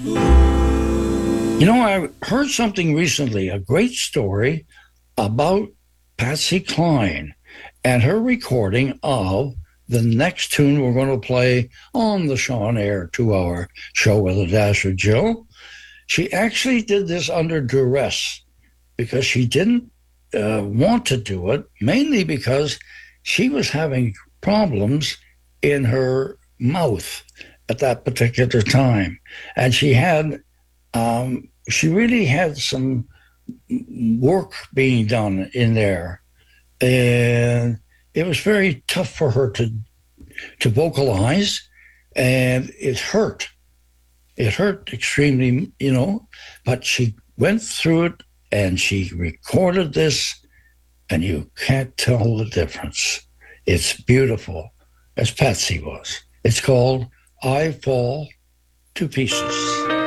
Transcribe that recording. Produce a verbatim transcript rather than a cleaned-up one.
You know, I heard something recently, a great story about Patsy Cline and her recording of the next tune we're going to play on the Sean Air two hour show with a dash of Jill. She actually did this under duress because she didn't uh, want to do it, mainly because she was having problems in her mouth at that particular time. And she had um, she really had some work being done in there, and it was very tough for her to to vocalize, and it hurt. It hurt extremely, you know, but she went through it and she recorded this, and you can't tell the difference. It's beautiful, as Patsy was. It's called I Fall to Pieces.